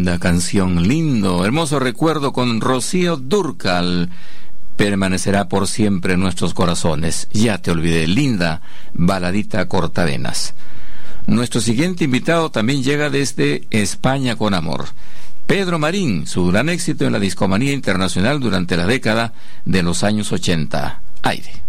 Linda canción, lindo, hermoso recuerdo con Rocío Dúrcal. Permanecerá por siempre en nuestros corazones. Ya te olvidé, linda baladita cortavenas. Nuestro siguiente invitado también llega desde España con amor. Pedro Marín, su gran éxito en la discomanía internacional durante la década de los años 80. Aire.